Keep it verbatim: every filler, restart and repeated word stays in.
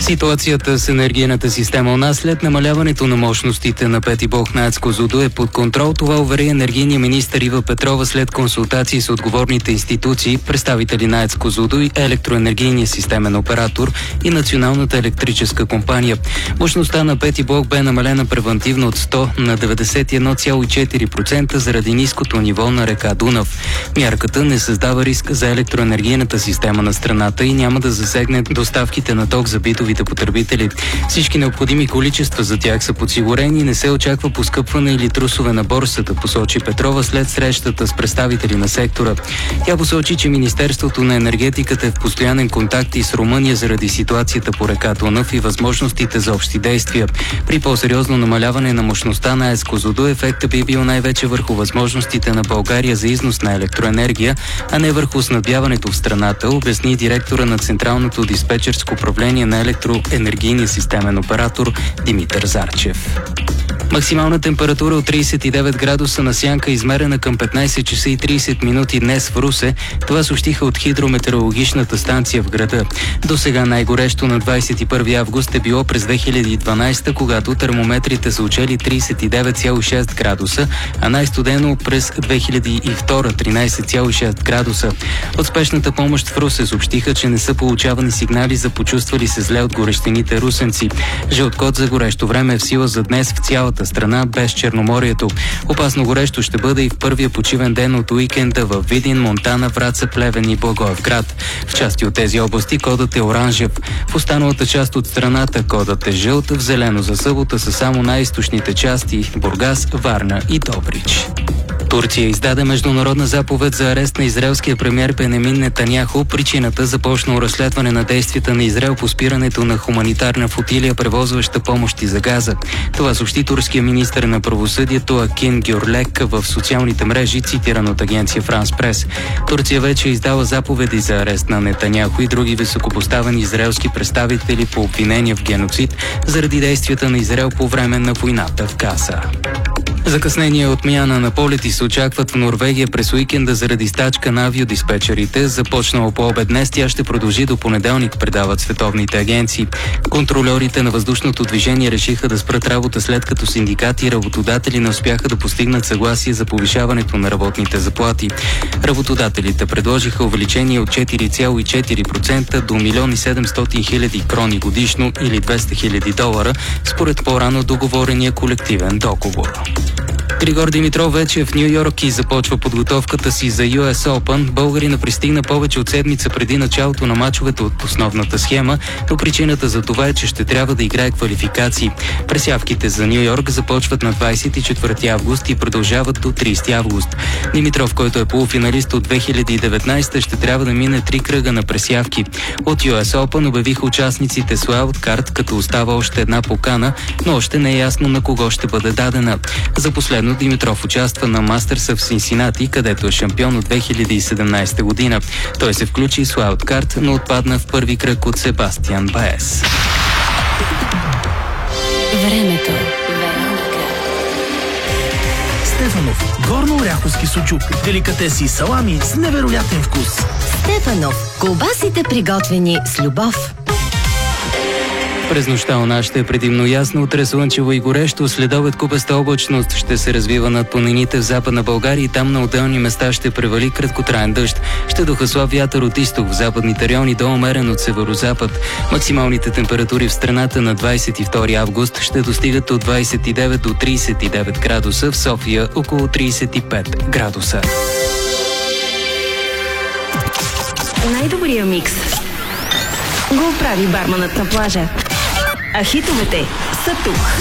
Ситуацията с енергийната система у нас след намаляването на мощностите на пети блок на АЕЦ Козлодуй е под контрол. Това увери енергийния министър Ива Петрова след консултации с отговорните институции, представители на АЕЦ Козлодуй, електроенергийния системен оператор и Националната електрическа компания. Мощността на пети блок бе намалена превантивно от сто на деветдесет и едно цяло и четири процента заради ниското ниво на река Дунав. Мярката не създава риск за електроенергийната система на страната и няма да засегне доставките на ток за битовите потребители. Всички необходими количества за тях са подсигурени и не се очаква поскъпване или трусове на борсата, посочи Петрова след срещата с представители на сектора. Тя посочи, че Министерството на енергетиката е в постоянен контакт и с Румъния заради ситуацията по река Дунав и възможностите за общи действия. При по-сериозно намаляване на мощността на АЕЦ Козлодуй ефектът би бил най-вече върху възможностите на България за износ на електроенергия, а не върху снабдяването в страната, обясни директора на Централното диспетчерско управление на електроенергийния системен оператор Димитър Зарчев. Максимална температура от тридесет и девет градуса на Сянка, измерена към петнайсет часа и тридесет минути днес в Русе. Това съобщиха от хидрометеорологичната станция в града. До сега най-горещо на двайсет и първи август е било през две хиляди и дванайсета, когато термометрите са отчели тридесет и девет цяло и шест градуса, а най-студено през две хиляди и втора – тринайсет цяло и шест градуса. От спешната помощ в Русе съобщиха, че не са получавани сигнали за почувствали се зле от горещините русенци. Жълт код за горещо време е в сила за днес в цялата страна без Черноморието. Опасно горещо ще бъде и в първия почивен ден от уикенда в Видин, Монтана, Враца, Плевен и Благоевград. В части от тези области кодът е оранжев. В останалата част от страната кодът е жълт. В зелено за събота са само най-източните части – Бургас, Варна и Добрич. Турция издаде международна заповед за арест на израелския премиер Бенемин Нетаняху. Причината – започнало разследване на действията на Израел по спирането на хуманитарна флотилия, превозваща помощи за Газа. Това съобщи турския министър на правосъдието Акин Гюрлек в социалните мрежи, цитиран от агенция Франс Прес. Турция вече издала заповеди за арест на Нетаняху и други високопоставени израелски представители по обвинения в геноцид заради действията на Израел по време на войната в Газа. Закъснение отмяна на полети се очакват в Норвегия през уикенда заради стачка на авиодиспетчерите. Започнало по обед днес, тя ще продължи до понеделник, предават световните агенции. Контрольорите на въздушното движение решиха да спрат работа, след като синдикати и работодатели не успяха да постигнат съгласие за повишаването на работните заплати. Работодателите предложиха увеличение от четири цяло и четири процента до милион и седемстотин хиляди крони годишно или двеста хиляди долара, според по-рано договорения колективен договор. Григор Димитров вече е в Ню Йорк и започва подготовката си за Ю Ес Open. Българина пристигна повече от седмица преди началото на мачовете от основната схема, но причината за това е, че ще трябва да играе квалификации. Пресявките за Ню Йорк започват на двайсет и четвърти август и продължават до трийсети август. Димитров, който е полуфиналист от две хиляди и деветнайсета, ще трябва да мине три кръга на пресявки. От Ю Ес Open обявиха участниците с уайлдкарт, като остава още една покана, но още не е ясно на кого ще бъде дадена. За последно Димитров участва на Мастерса в Синсинати, където е шампион от две хиляди и седемнайсета година. Той се включи с уайлдкарт, но отпадна в първи кръг от Себастиан Баес. Времето. Стефанов. Горно-оряховски сучук. Деликатеси и салами с невероятен вкус. Стефанов. Колбасите, приготвени с любов. През нощта у нас ще е предимно ясно, утре слънчево и горещо, следобед купеста облачност ще се развива над планините в Западна България и там на отделни места ще превали краткотраен дъжд. Ще духа слаб вятър от изток, в западните райони до умерен от северозапад. Максималните температури в страната на двайсет и втори август ще достигат от двайсет и девет до трийсет и девет градуса, в София около трийсет и пет градуса. Най-добрия микс го прави барманът на плажа. А хитовете са тук.